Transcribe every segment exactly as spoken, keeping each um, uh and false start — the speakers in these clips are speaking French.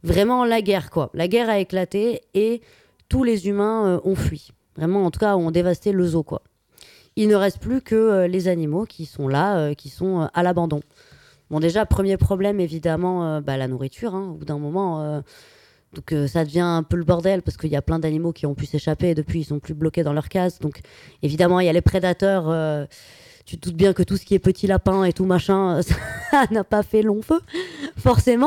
vraiment la guerre, quoi. La guerre a éclaté et tous les humains euh, ont fui. Vraiment, en tout cas, ont dévasté le zoo, quoi. Il ne reste plus que euh, les animaux qui sont là, euh, qui sont euh, à l'abandon. Bon, déjà, premier problème, évidemment, euh, bah, la nourriture. Hein. Au bout d'un moment, euh, donc euh, ça devient un peu le bordel parce qu'il y a plein d'animaux qui ont pu s'échapper et depuis, ils sont plus bloqués dans leur case. Donc, évidemment, il y a les prédateurs. Euh, tu te doutes bien que tout ce qui est petit lapin et tout machin, ça n'a pas fait long feu, forcément.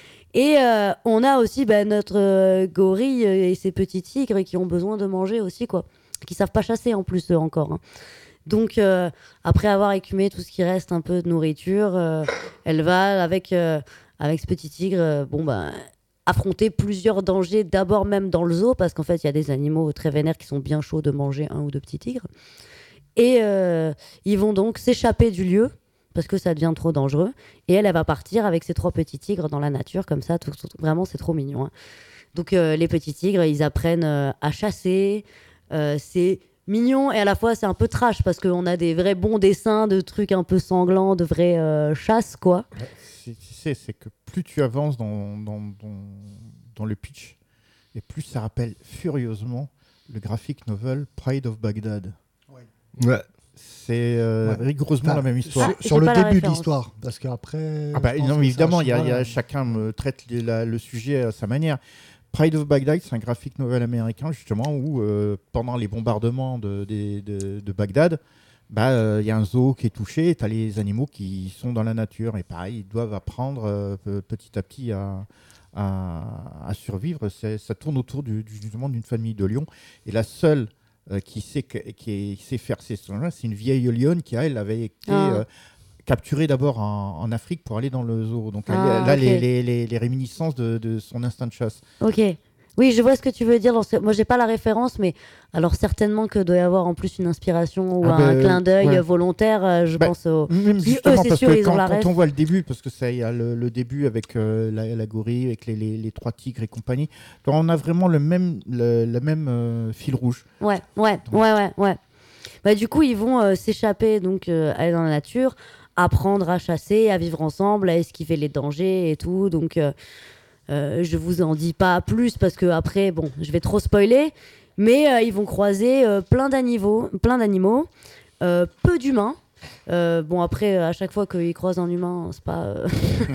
Et euh, on a aussi bah, notre euh, gorille et ses petits tigres qui ont besoin de manger aussi, quoi. Qui savent pas chasser en plus, eux, encore. Hein. Donc, euh, après avoir écumé tout ce qui reste un peu de nourriture, euh, elle va, avec, euh, avec ce petit tigre, euh, bon, bah, affronter plusieurs dangers, d'abord même dans le zoo, parce qu'en fait, il y a des animaux très vénères qui sont bien chauds de manger un ou deux petits tigres. Et euh, ils vont donc s'échapper du lieu, parce que ça devient trop dangereux. Et elle, elle va partir avec ses trois petits tigres dans la nature, comme ça, tout, tout, vraiment, c'est trop mignon. Hein. Donc, euh, les petits tigres, ils apprennent euh, à chasser. Euh, c'est mignon et à la fois c'est un peu trash parce qu'on a des vrais bons dessins de trucs un peu sanglants, de vraies euh, chasses, quoi. Ouais, c'est, tu sais, c'est que plus tu avances dans, dans, dans, dans le pitch, et plus ça rappelle furieusement le graphic novel Pride of Baghdad. Ouais. Ouais. C'est euh, Ouais. rigoureusement Enfin, la même histoire. Sur, Ah, sur j'ai le pas la début de référence. l'histoire, parce qu'après. Ah bah, je pense non, que mais ça évidemment, il y a, changera. il y a chacun me traite les- la- le sujet à sa manière. Pride of Baghdad, c'est un graphic novel américain justement où euh, pendant les bombardements de, de, de, de Bagdad, bah, euh, y a un zoo qui est touché et tu as les animaux qui sont dans la nature. Et pareil, ils doivent apprendre euh, petit à petit à, à, à survivre. C'est, ça tourne autour du, du, justement d'une famille de lions. Et la seule euh, qui, sait que, qui, est, qui sait faire ces sons-là, c'est une vieille lionne qui, elle, avait été Ah. euh, capturée d'abord en, en Afrique pour aller dans le zoo. Donc elle, Ah, là, ok. les, les, les, les réminiscences de, de son instinct de chasse. Ok. Oui, je vois ce que tu veux dire. Dans ce... Moi, j'ai pas la référence, mais alors certainement que doit y avoir en plus une inspiration ou Ah un bah, clin d'œil ouais. volontaire. euh, je Bah, pense au. Même Qui, eux, justement c'est parce sûr, que ils ont quand, la quand ref. on voit le début, parce que ça, il y a le, le début avec euh, la, la gorille, avec les, les, les trois tigres et compagnie, on a vraiment le même, le, le même euh, fil rouge. Ouais, ouais, ouais, ouais, ouais. Bah, du coup, ils vont euh, s'échapper, donc euh, aller dans la nature, apprendre à chasser, à vivre ensemble, à esquiver les dangers et tout. Donc, euh, euh, je vous en dis pas plus parce que après, bon, je vais trop spoiler. Mais euh, ils vont croiser euh, plein d'animaux, plein d'animaux, euh, peu d'humains. Euh, bon après, à chaque fois qu'ils croisent un humain, c'est pas, euh,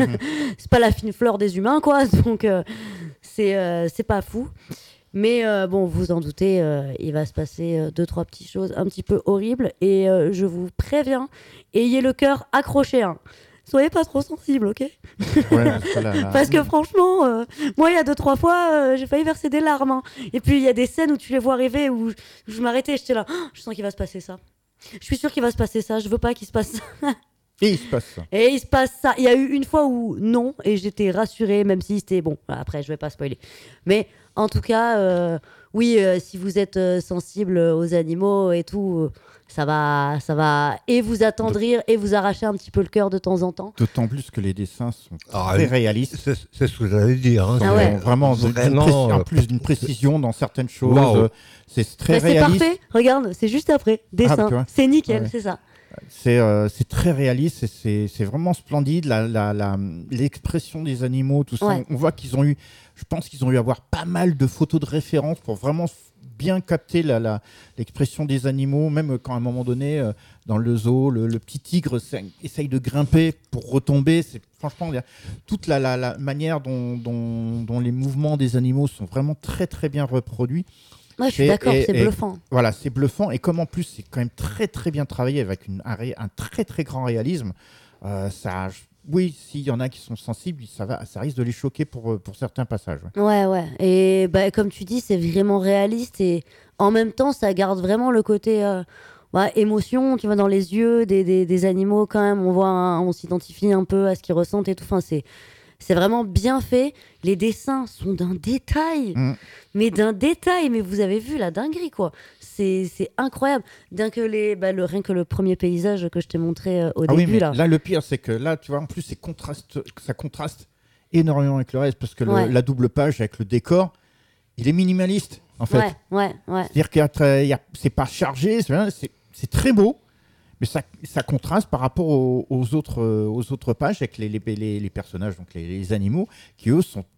c'est pas la fine fleur des humains, quoi. Donc euh, c'est, euh, c'est pas fou. Mais euh, bon, vous en doutez, euh, il va se passer euh, deux, trois petites choses un petit peu horribles. Et euh, je vous préviens, ayez le cœur accroché. Hein. Soyez pas trop sensible, ok? Ouais, c'est la- la- Parce que franchement, euh, moi, il y a deux, trois fois, euh, j'ai failli verser des larmes. Hein. Et puis, il y a des scènes où tu les vois arriver, où je, où je m'arrêtais, j'étais là, oh, je sens qu'il va se passer ça. Je suis sûre qu'il va se passer ça, je veux pas qu'il se passe ça. Et il se passe ça. Et il se passe ça. Il y a eu une fois où non, et j'étais rassurée, même si c'était bon. Après, je vais pas spoiler. Mais en tout cas, euh, oui, euh, si vous êtes euh, sensible aux animaux et tout, euh, ça va, ça va et vous attendrir et vous arracher un petit peu le cœur de temps en temps. D'autant plus que les dessins sont Ah, très oui. réalistes. C'est, c'est ce que j'allais dire. Hein. Ah C'est ouais. Vraiment, d'une Vraiment, préci- en euh, plus d'une précision dans certaines choses. Waouh. euh, C'est très Bah, c'est réaliste. parfait. Regarde, c'est juste après. Dessin. tu vois. C'est nickel, Ouais. c'est ça. C'est euh, c'est très réaliste, et c'est c'est vraiment splendide. La, la, la, l'expression des animaux, tout ça. Ouais. On, on voit qu'ils ont eu, je pense qu'ils ont eu à avoir pas mal de photos de référence pour vraiment bien capter la, la, l'expression des animaux. Même quand à un moment donné, euh, dans le zoo, le, le petit tigre c'est- essaye de grimper pour retomber. C'est, franchement, il y a toute la, la, la manière dont, dont, dont les mouvements des animaux sont vraiment très très bien reproduits. Ouais, je suis Et- d'accord, et- c'est et- bluffant. Voilà, c'est bluffant. Et comme en plus, c'est quand même très très bien travaillé avec une, un, ré- un très très grand réalisme, euh, ça, oui, s'il y en a qui sont sensibles, ça, va, ça risque de les choquer pour, pour certains passages. Ouais. Ouais, ouais. Et bah, comme tu dis, c'est vraiment réaliste et en même temps, ça garde vraiment le côté euh, ouais, émotion, tu vois, dans les yeux des, des, des animaux quand même. On voit, un- on s'identifie un peu à ce qu'ils ressentent et tout. Enfin, c'est, c'est vraiment bien fait. Les dessins sont d'un détail, Mm. mais d'un détail. Mais vous avez vu la dinguerie, quoi. C'est, c'est incroyable. D'un que les, bah, le, rien que le premier paysage que je t'ai montré euh, au Ah oui, début, mais là. là, le pire, c'est que là, tu vois, en plus, c'est contraste, ça contraste énormément avec le reste, parce que le- Ouais. la double page avec le décor, il est minimaliste, en fait. Ouais, ouais, ouais. C'est-à-dire que c'est pas chargé, c'est, c'est, c'est très beau, mais ça, ça contraste par rapport aux, aux autres, euh, aux autres pages avec les, les, les, les personnages, donc les, les animaux, qui eux sont